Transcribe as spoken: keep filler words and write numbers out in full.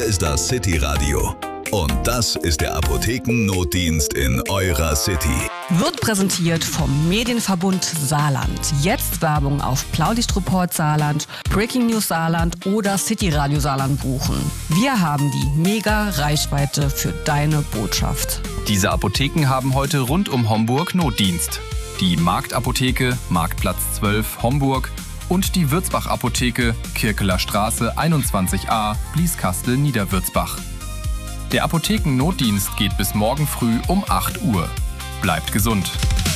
ist das City Radio. Und das ist der Apothekennotdienst in eurer City. Wird präsentiert vom Medienverbund Saarland. Jetzt Werbung auf Blaulichtreport Saarland, Breaking News Saarland oder City Radio Saarland buchen. Wir haben die mega Reichweite für deine Botschaft. Diese Apotheken haben heute rund um Homburg Notdienst. Die Marktapotheke, Marktplatz zwölf, Homburg und die Würzbach-Apotheke, Kirkeler Straße einundzwanzig a, Blieskastel, Niederwürzbach. Der Apothekennotdienst geht bis morgen früh um acht Uhr. Bleibt gesund!